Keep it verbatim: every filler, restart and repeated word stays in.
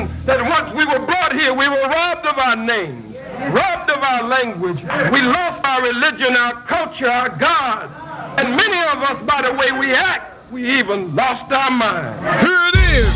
forgotten that once we were brought here, we were robbed of our names, robbed of our language. We lost our religion, our culture, our God. And many of us, by the way we act, we even lost our mind. Hear